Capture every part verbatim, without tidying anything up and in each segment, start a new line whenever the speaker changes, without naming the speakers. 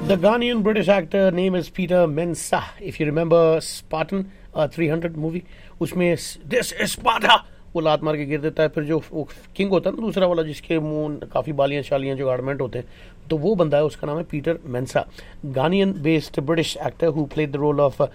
The Ghanaian British actor name is Peter Mensah. If you remember Spartan uh, three hundred movie, उसमें this is Sparta वो लात मार के गिर देता है. फिर जो किंग होता है ना दूसरा वाला जिसके मुंह काफ़ी बालियां शालियां जो गारमेंट होते हैं, तो वो बंदा है, उसका नाम है Peter Mensa. Ghanaian based British actor who played the role of uh,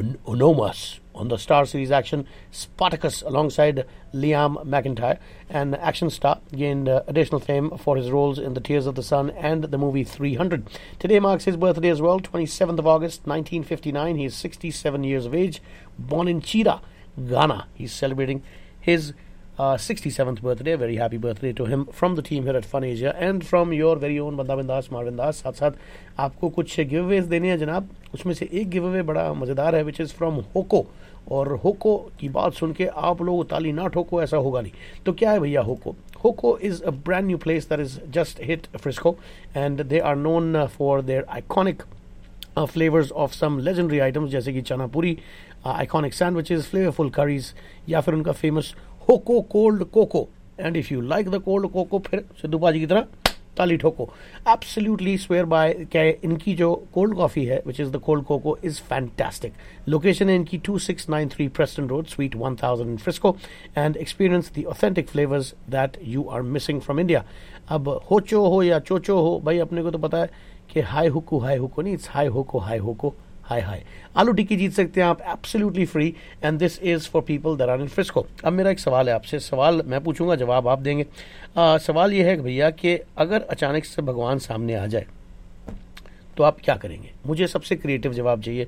Onomas on the Star Series action Spartacus alongside Liam McIntyre. An action star gained uh, additional fame for his roles in The Tears of the Sun and the movie three hundred. Today marks his birthday as well, twenty-seventh of August nineteen fifty-nine. He is sixty-seven years of age, born in Chira, Ghana. He's celebrating his uh, sixty-seventh birthday. Very happy birthday to him from the team here at Fun Asia and from your very own बंदा बिंदास मार बिंदास. साथ साथ आपको कुछ give Awez देने हैं जनाब. उसमें से एक गिव अवे बड़ा मज़ेदार है, विच इज़ फ्रॉम होको. और होको की बात सुन के आप लोग ताली ना ठोको, ऐसा होगा नहीं. तो क्या है भैया होको? Hoko is a brand new place that is just hit Frisco, and they are known uh, for their iconic uh, flavors of some legendary items जैसे कि चना पूरी, uh, iconic sandwiches, flavorful curries, या फिर उनका famous Hoko cold cocoa. And if you like the cold cocoa, फिर सिद्धू बाजी की तरह ताली ठोको. Absolutely swear by कि इनकी जो cold coffee है, which is the cold cocoa, is fantastic. Location है इनकी twenty-six ninety-three Preston Road, Suite one thousand in Frisco, and experience the authentic flavors that you are missing from India. अब होचो हो या Cho Cho हो, भाई अपने को तो पता है कि हाई हुकू हाई हुको नहीं, it's high होको high होको high high. आलू टिक्की जीत सकते हैं आप absolutely free, and this is for people that are in Frisco. अब मेरा एक सवाल है आपसे, सवाल मैं पूछूंगा, जवाब आप देंगे. आ, सवाल ये है कि भैया कि अगर अचानक से भगवान सामने आ जाए तो आप क्या करेंगे? मुझे सबसे क्रिएटिव जवाब चाहिए.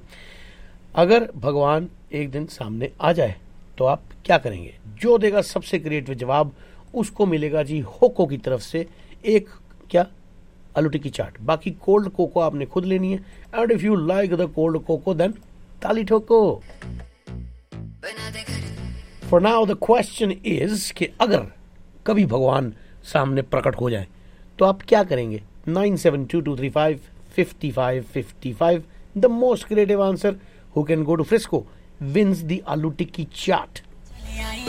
अगर भगवान एक दिन सामने आ जाए तो आप क्या करेंगे? जो देगा सबसे क्रिएटिव जवाब उसको मिलेगा जी होको की तरफ से एक क्या आलू टिक्की चाट. बाकी कोल्ड कोको आपने खुद लेनी है. And if you like the cold cocoa then ताली ठोको. For now the question is कि अगर कभी भगवान सामने प्रकट हो जाए तो आप क्या करेंगे? Nine seven to to three five fifty five fifty five. The most creative answer who can go to Frisco wins the आलू टिक्की चाट.